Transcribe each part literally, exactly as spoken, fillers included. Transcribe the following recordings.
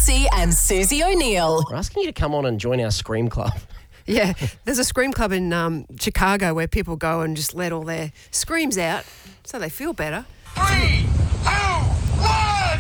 Marsey and Susie O'Neill. We're asking you to come on and join our Scream Club. Yeah, there's a scream club in um, Chicago where people go and just let all their screams out so they feel better. Three, two, one!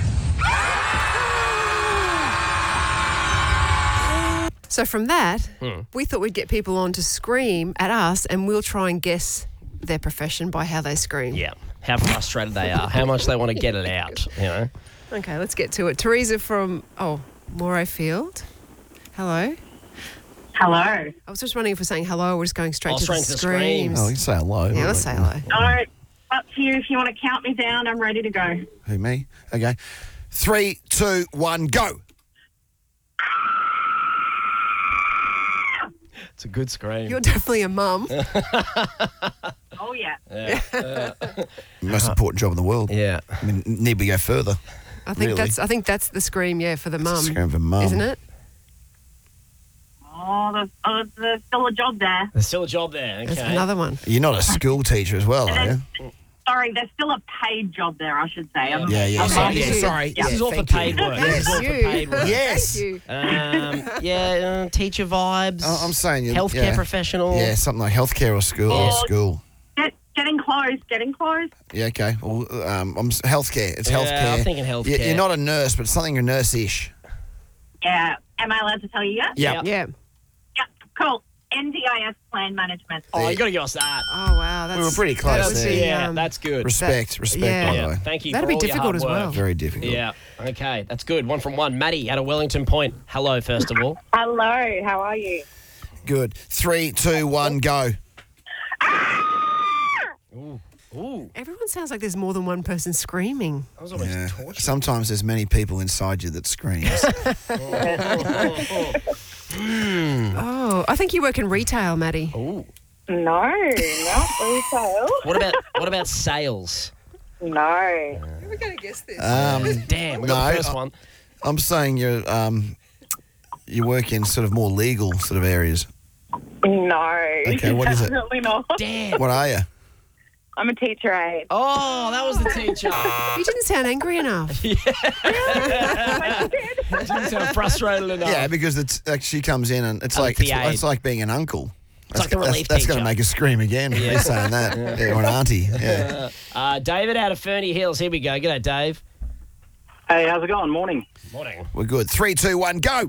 So from that, Hmm. we thought we'd get people on to scream at us and we'll try and guess their profession by how they scream. Yeah, how frustrated they are, how much they want to get it out, you know. Okay, let's get to it. Teresa from, oh, Morayfield. Hello. Hello. I was just wondering if we're saying hello or we're just going straight Oh, to straight the to the screams. screams. Oh, you can say hello. Yeah, let's say hello. All right. Up to you. If you want to count me down, I'm ready to go. Who, me? Okay. Three, two, one, go. It's a good scream. You're definitely a mum. Oh, yeah. Most important job in the world. Yeah. I mean, need we go further? I think Really? that's I think that's the scream, yeah, for the mum. scream for mum. Isn't it? Oh, there's, oh, there's still a job there. There's still a job there, okay. There's another one. You're not a school teacher as well, are you? Sorry, there's still a paid job there, I should say. I'm- Yeah, yeah. I'm sorry, sorry, yeah, you. sorry. This Yeah, is all for thank you. paid work. Thank This is all for you. paid work. Yes. Thank you. Um, yeah, uh, teacher vibes. Oh, I'm saying you. Healthcare yeah. professional. Yeah, something like healthcare or school. Or Yeah. school. Get, getting close, getting close. Yeah, okay. Well, um, I'm s- healthcare. It's Yeah, healthcare. I'm thinking healthcare. You- You're not a nurse, but something you're nurse-ish. Yeah. Am I allowed to tell you yet? Yeah. Yeah. Yeah. Cool. N D I S plan management. Oh, you got to give us that. Oh, wow. That's, We were pretty that close would there. be, Yeah, um, that's good. Respect, respect, yeah. by Yeah, the way. thank you. That'd for be all your difficult hard as work. well. Very difficult. Yeah, okay, that's good. One from one. Maddie out of Wellington Point. Hello, first of all. Hello. How are you? Good. Three, two, one, go. Ooh, ooh. Everyone sounds like there's more than one person screaming. That was almost Yeah. torture. Sometimes there's many people inside you that screams. Oh, I think you work in retail, Maddie. Ooh. No, not retail. What about what about sales? No. We're going to guess this. um, Damn, we got No, the first I- one. I'm saying you um, you work in sort of more legal sort of areas. No. Okay, what is it? Definitely not. Damn. What are you? I'm a teacher aide. Oh, that was the teacher. You didn't sound angry enough. Didn't sound frustrated enough. Yeah, because it's like she comes in and it's I'm like the it's, aide. it's like being an uncle. That's, like the that's, relief that's going teacher. to make us scream again. Yeah. They're saying that. Yeah, or an auntie. Yeah. Uh, David out of Fernie Hills. Here we go. G'day, Dave. Hey, how's it going? Morning. Morning. We're good. Three, two, one, go.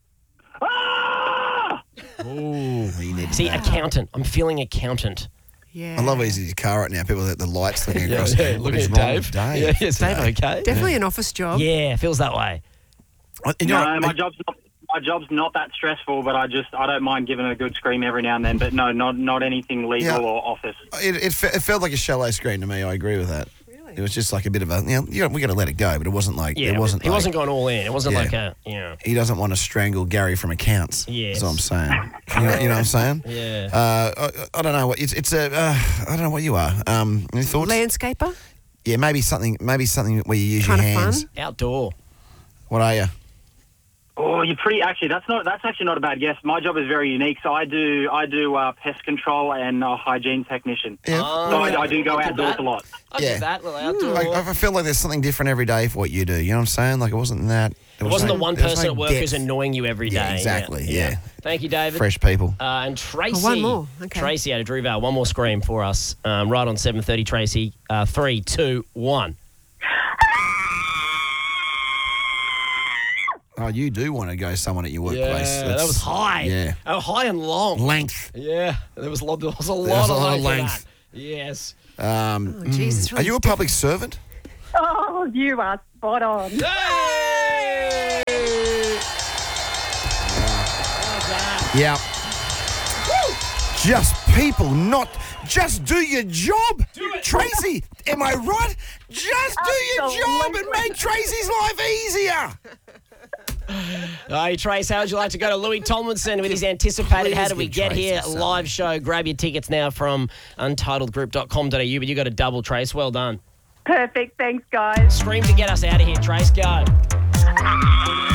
Ah! Ooh. You need to See, know. accountant. I'm feeling accountant. Yeah. I love he's in his car right now. People at the lights looking across. Look What at is Dave. wrong with Dave? Yeah, is Dave okay? Definitely an office job. Yeah, feels that way. You know, No, my job's not. My job's not that stressful, but I just I don't mind giving a good scream every now and then. But no, not not anything legal Yeah. or office. it, it, fe- it felt like a shallow scream to me. I agree with that. Really? It was just like a bit of a, you know, you know we got to let it go, but it wasn't like, Yeah, it wasn't he like, wasn't going all in. It wasn't Yeah. like a, you know. he doesn't want to strangle Gary from accounts. Yes. That's what I'm saying. You know, you know what I'm saying? Yeah. Uh, I, I don't know what it's. It's a. Uh, I don't know what you are. Um, any thoughts? Landscaper? Yeah, maybe something. Maybe something where you use Kind your of hands. fun? Outdoor. What are you? Oh, you're pretty. Actually, that's not. That's actually not a bad guess. My job is very unique. So I do. I do uh, pest control and uh, hygiene technician. Yeah. Oh, So I, I do go I'll give outdoors that. a lot. I'll Yeah. give that. Little outdoor. Like, I feel like there's something different every day for what you do. You know what I'm saying? Like it wasn't that. it wasn't no- the one there was person no at work depth. who's annoying you every day. Yeah, exactly, yeah. Thank you, David. Fresh people. Uh, and Tracy. Oh, one more. Okay. Tracy out of Drewvale. One more scream for us. Um, right on seven thirty, Tracy. Uh, three, two, one. Oh, you do want to go someone at your workplace. Yeah, That's- that was high. Yeah. Oh, high and long. Length. Yeah, there was a lot, there was a lot, was a of, lot of height to length. that. Yes. Um, Oh, jeez, it's are really you a public servant? Oh, you are spot on. Hey! Yeah. Just people, not just do your job. Tracy, am I right? Just do your job and make Tracy's life easier. Hey, Trace, how would you like to go to Louis Tomlinson with his anticipated Please How Do We give Get Trace Here something. live show? Grab your tickets now from untitled group dot com dot a u, but you got a double, Trace. Well done. Perfect. Thanks, guys. Scream to get us out of here, Trace. Go.